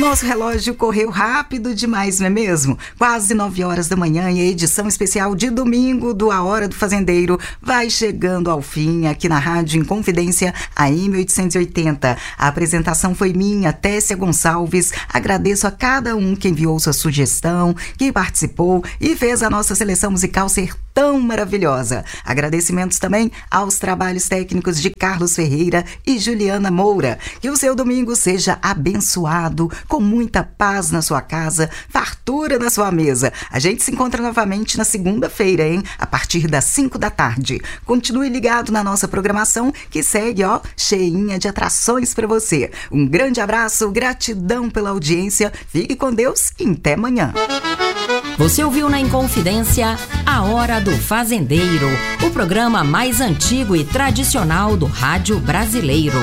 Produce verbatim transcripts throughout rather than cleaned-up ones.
Nosso relógio correu rápido demais, não é mesmo? Quase nove horas da manhã e a edição especial de domingo do A Hora do Fazendeiro vai chegando ao fim aqui na Rádio Inconfidência A M oitocentos e oitenta. A apresentação foi minha, Tessia Gonçalves. Agradeço a cada um que enviou sua sugestão, que participou e fez a nossa seleção musical ser tão maravilhosa. Agradecimentos também aos trabalhos técnicos de Carlos Ferreira e Juliana Moura. Que o seu domingo seja abençoado, com muita paz na sua casa, fartura na sua mesa. A gente se encontra novamente na segunda-feira, hein? A partir das cinco da tarde. Continue ligado na nossa programação, que segue, ó, cheinha de atrações para você. Um grande abraço, gratidão pela audiência, fique com Deus e até amanhã. Você ouviu na Inconfidência A Hora do Fazendeiro, o programa mais antigo e tradicional do rádio brasileiro.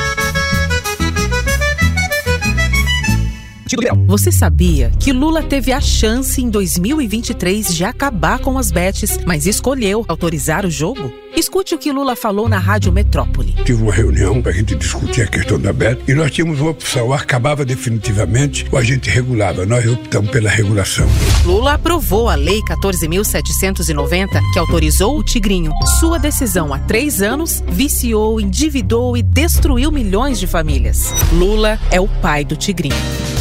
Você sabia que Lula teve a chance em dois mil e vinte e três de acabar com as bets, mas escolheu autorizar o jogo? Escute o que Lula falou na Rádio Metrópole. Tive uma reunião para a gente discutir a questão da bet e nós tínhamos uma opção, acabava definitivamente ou a gente regulava. Nós optamos pela regulação. Lula aprovou a Lei quatorze mil setecentos e noventa, que autorizou o Tigrinho. Sua decisão há três anos viciou, endividou e destruiu milhões de famílias. Lula é o pai do Tigrinho.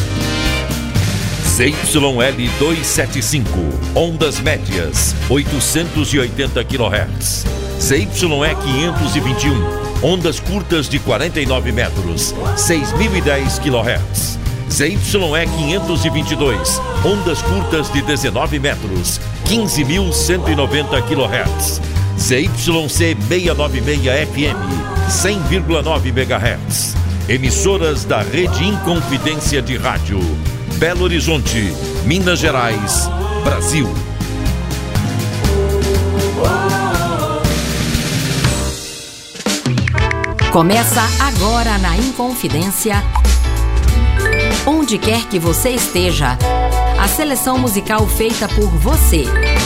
Z Y L duzentos e setenta e cinco, ondas médias, oitocentos e oitenta quilohertz. Z Y E quinhentos e vinte e um, ondas curtas de quarenta e nove metros, seis mil e dez quilohertz. Z Y E quinhentos e vinte e dois, ondas curtas de dezenove metros, quinze mil cento e noventa quilohertz. Z Y C seiscentos e noventa e seis F M, cem vírgula nove megahertz. Emissoras da Rede Inconfidência de Rádio. Belo Horizonte, Minas Gerais, Brasil. Começa agora na Inconfidência. Onde quer que você esteja, a seleção musical feita por você.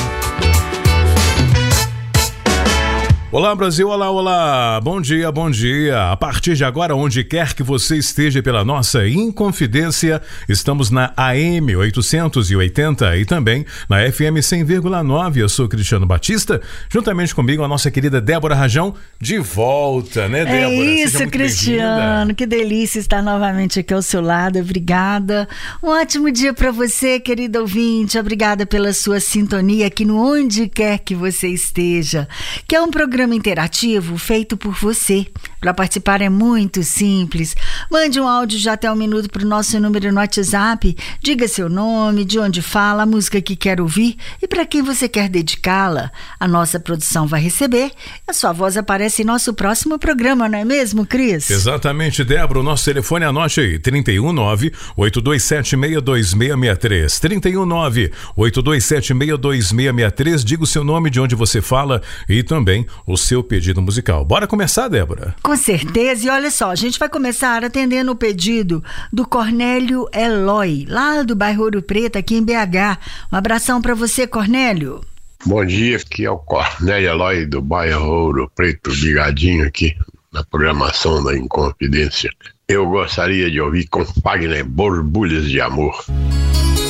Olá Brasil, olá, olá, bom dia, bom dia. A partir de agora, onde quer que você esteja pela nossa Inconfidência, estamos na A M oitocentos e oitenta e também na F M cem vírgula nove. Eu sou Cristiano Batista, juntamente comigo a nossa querida Débora Rajão, de volta, né, Débora? É isso, Cristiano, que delícia estar novamente aqui ao seu lado, obrigada. Um ótimo dia para você, querido ouvinte, obrigada pela sua sintonia aqui no Onde Quer Que Você Esteja, que é um programa interativo feito por você. Para participar é muito simples. Mande um áudio de até um minuto para o nosso número no WhatsApp. Diga seu nome, de onde fala, a música que quer ouvir e para quem você quer dedicá-la. A nossa produção vai receber. A sua voz aparece em nosso próximo programa, não é mesmo, Cris? Exatamente, Débora. O nosso telefone, anote aí, trinta e um nove, oito dois sete, seis dois seis seis três. trinta e um nove, oito dois sete, seis dois seis seis três. Diga o seu nome, de onde você fala e também o seu pedido musical. Bora começar, Débora? Com certeza, e olha só, a gente vai começar atendendo o pedido do Cornélio Eloy, lá do bairro Ouro Preto, aqui em B H. Um abração para você, Cornélio. Bom dia, aqui é o Cornélio Eloy do bairro Ouro Preto, ligadinho aqui na programação da Inconfidência. Eu gostaria de ouvir com Fagner Borbulhas de Amor.